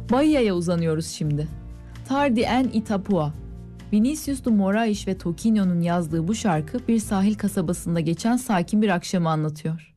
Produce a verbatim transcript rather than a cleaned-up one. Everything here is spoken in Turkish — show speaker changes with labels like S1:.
S1: Bahia'ya uzanıyoruz şimdi. Tardi en Itapúa. Vinícius de Moraes ve Toquinho'nun yazdığı bu şarkı bir sahil kasabasında geçen sakin bir akşamı anlatıyor.